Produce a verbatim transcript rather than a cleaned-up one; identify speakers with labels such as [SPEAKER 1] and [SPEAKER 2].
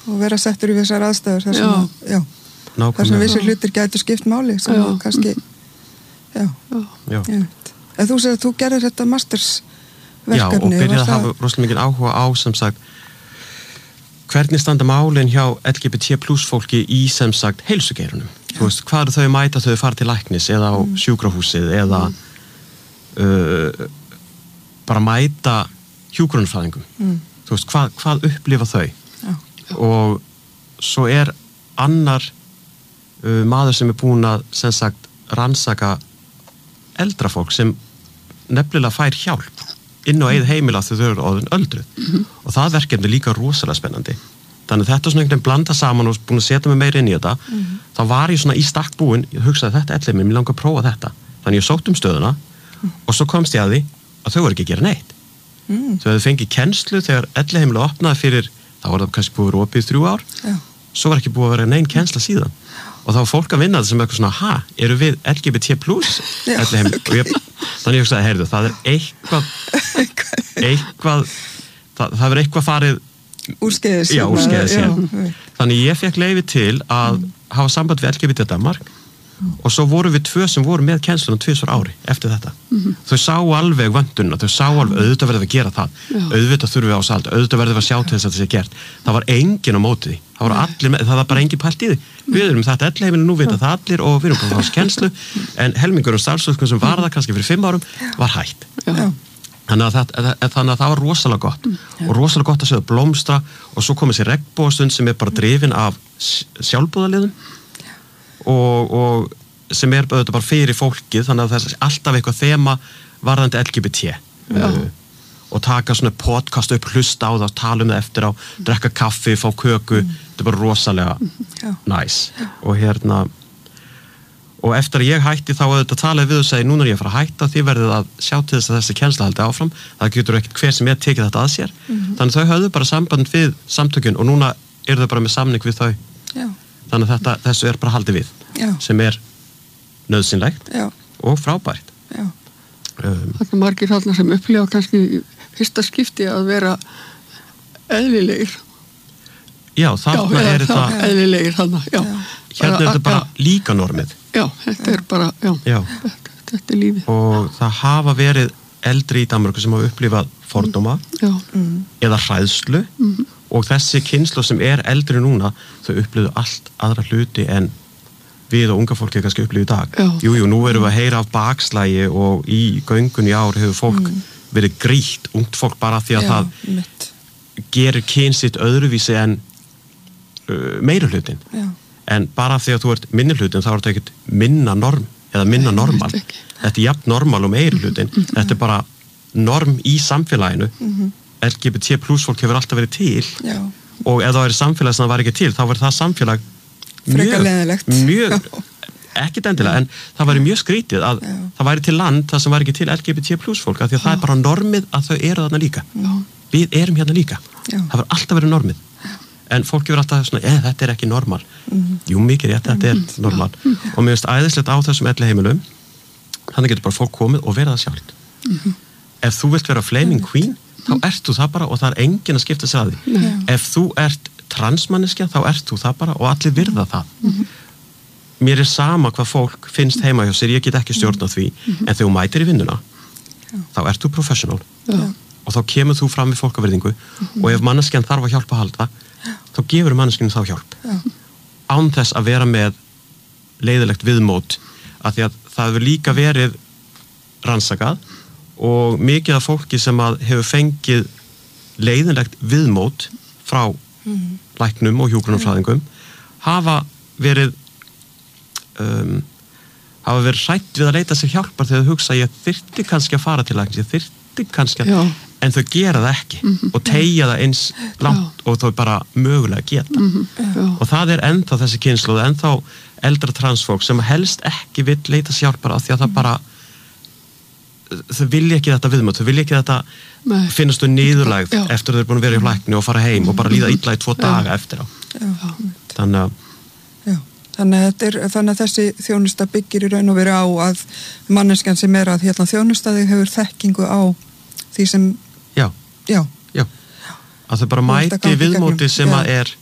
[SPEAKER 1] og vera settur í vissar aðstæður þar sem,
[SPEAKER 2] Já.
[SPEAKER 1] að, já, þar sem vissir hlutir gætu skipt máli sem
[SPEAKER 2] Já.
[SPEAKER 1] að kannski já,
[SPEAKER 3] Já.
[SPEAKER 1] já. En þú segir að þú gerir þetta mastersverkefni.
[SPEAKER 3] Já, og byrjaði að hafa rosalega mikið áhuga á sem sagt hvernig standa málin hjá L G B T plus fólki í sem sagt heilsugeirunum. Þú veist, hvað eru þau mæta þau fara til læknis eða á mm. sjúkrahúsið eða mm. uh, bara mæta hjúkrunarfræðingum. Mm. Þú veist, hvað, hvað upplifa þau?
[SPEAKER 1] Já.
[SPEAKER 3] Og svo er annar uh, maður sem er búin að sem sagt rannsaka eldra fólk sem nefnilega fær hjálp inn á eigið heimila þegar þau eru orðin öldruð mm-hmm. og það verkefni er líka rosalega spennandi þannig að þetta er svona einhvern veginn blanda saman og búin að setja mig meira inn í þetta mm-hmm. þá var ég svona í stakk búin ég hugsaði þetta elleif mér, mér langar að prófa þetta þannig ég sótt um stöðuna mm. og svo komst ég að því að þau voru ekki að gera neitt mm. þau hefðu fengið kennslu þegar elleif heimila opnaði fyrir þá var það kannski búið að vera opið í þrjú ár
[SPEAKER 1] Já.
[SPEAKER 3] Svo var ekki búið að vera nein kennsla síðan og þá var fólk að vinna þetta sem eitthvað svona ha, eru við L G B T plus elleif og ég þannig ég hugsaði, heyrðu, það er eitthvað eitthvað það, það er eitthvað farið
[SPEAKER 1] úrskeiðis
[SPEAKER 3] já, úrskeiðis hér þannig ég fekk leyfi til að mm. hafa samband við L G B T Danmark mm. og svo vorum við tvö sem voru með kennslunum tvisvar ári eftir þetta mm. þau sá alveg vöndunna, þau sá alveg auðvitað verðum við að gera það já. Auðvitað þurfum við á salt, auðvitað verðum við að sjá til þess að þetta sé gert það var engin á móti því það var allir, það var bara engin pælt í því við erum þetta elleheimili, nú vita það allir og við erum búin að hafa kennslu en helmingur og starfsfólk sem var það kannski fyrir fimm árum var hætt
[SPEAKER 1] Já.
[SPEAKER 3] Þannig að, það, þannig að það var rosalega gott
[SPEAKER 1] Já.
[SPEAKER 3] og rosalega gott að segja blómstra og svo komið sér regnbogastund sem er bara drifin af sjálfboðaliðum og, og sem er bara fyrir fólkið þannig að það er alltaf eitthvað þema varðandi L G B T uh, og taka svona podcast upp hlusta á það, tala um það eftir á drekka kaffi, fá köku mm. þetta er bara rosalega næs nice. Og hérna og eftir að ég hætti þá auðvitað talaði við og segi núna er ég að fara að hætta því verðið að sjá til þess að þessi kennsla haldi áfram það getur ekkert hver sem er tekið þetta að sér mm-hmm. þannig þau höfðu bara samband við samtökun og núna eru þau bara með samning við þau
[SPEAKER 1] Já.
[SPEAKER 3] Þannig að þetta, þessu er bara haldið við
[SPEAKER 1] Já.
[SPEAKER 3] Sem er nauðsynlegt
[SPEAKER 1] Já.
[SPEAKER 3] og frábært
[SPEAKER 1] Já.
[SPEAKER 2] Um, Það er margir þarna sem upplifa kannski fyrsta skipti að vera eðlilegir
[SPEAKER 3] Já, þarna
[SPEAKER 2] já,
[SPEAKER 3] er þetta
[SPEAKER 2] eðlilegir þarna, já.
[SPEAKER 1] Já.
[SPEAKER 3] Hérna er þetta bara líka normið
[SPEAKER 2] Já, þetta er bara, já,
[SPEAKER 3] já.
[SPEAKER 2] Þetta, þetta er lífið.
[SPEAKER 3] Og það hafa verið eldri í Danmörku sem hafa upplifað fordóma
[SPEAKER 2] mm.
[SPEAKER 3] eða hræðslu mm. og þessi kynslóð sem er eldri núna, þau upplifðu allt aðra hluti en við og unga fólki kannski upplifðu í dag.
[SPEAKER 2] Já.
[SPEAKER 3] Jú, jú, nú erum við að heyra af bakslægi og í göngun í ár hefur fólk mm. verið grýtt, ungt fólk bara því að
[SPEAKER 1] já,
[SPEAKER 3] það
[SPEAKER 1] mitt.
[SPEAKER 3] gerir kyn sitt öðruvísi en uh, meiri hlutin.
[SPEAKER 1] Já.
[SPEAKER 3] En bara því að þú ert minni hlutin þá er þetta ekkert minna norm eða minna normal. Þetta er jafn normal og meiri hlutin. Mm-hmm. Þetta er bara norm í samfélaginu. Mm-hmm. L G B T plus fólk hefur alltaf verið til
[SPEAKER 1] Já.
[SPEAKER 3] Og ef það er samfélag sem það var ekki til þá verður það samfélag
[SPEAKER 1] frekar leiðinlegt.
[SPEAKER 3] Mjög, ekkert endilega en það væri mjög skrítið að Já. Það væri til land það sem væri ekki til L G B T plus fólk af því að Já. Það er bara normið að þau eru þarna líka. Já. Við erum hérna líka. Já. Það verður alltaf verið normið. En fólk gefur alltaf svona, eða þetta er ekki normal. Mm-hmm. Jú, mikið rétt, þetta er normal. Mm-hmm. Og mér finnst æðislegt á þessum elliheimilum, þannig getur bara fólk komið og verið það sjálft. Mm-hmm. Ef þú vilt vera flaming queen, þá ert þú það bara og það er enginn að skipta sig að því. Mm-hmm. Ef þú ert transmanneskja, þá ert þú það bara og allir virða það. Mm-hmm. Mér er sama hvað fólk finnst heima hjá sér, ég get ekki stjórnað því, mm-hmm. en þegar þú mætir í vinnuna, yeah. þá ert þú professional. Yeah. Og þá kemur þú fram við fólkavirðingu mm-hmm. og ef manneskjan þarf að hjálpa að halda, þá gefur manneskinu þá hjálp Já. Án þess að vera með leiðilegt viðmót af því að það hefur líka verið rannsakað og mikið af fólki sem að hefur fengið leiðilegt viðmót frá mm. læknum og hjúkrunarfræðingum hafa verið um, hafa verið hrætt við að leita sér hjálpar þegar þau hugsa ég þyrfti kannski að fara til læknis, ég þyrfti kannski að Já. En þau gera það ekki mm-hmm. og tegja það eins langt Já. Og þau bara mögulega geta mm-hmm. og það er ennþá þessi kynslóð ennþá eldra transfólk sem helst ekki vill leita sér hjálpar af því að það bara þau vilja ekki þetta viðmót, þau vilja ekki þetta Nei. Finnast þau niðurlægð Já. Eftir þau er búin að vera í lækni og fara heim og bara líða illa í tvo Já. Daga eftir á þannig að
[SPEAKER 1] Já. Þannig að, er, þannig að þessi þjónusta byggir í raun og veru á að manneskjan sem er að hérna, þjónustaði hefur þekkingu á því sem
[SPEAKER 3] Já.
[SPEAKER 1] Já.
[SPEAKER 3] Já. Að þau bara mæti viðmóti sem Já. Að er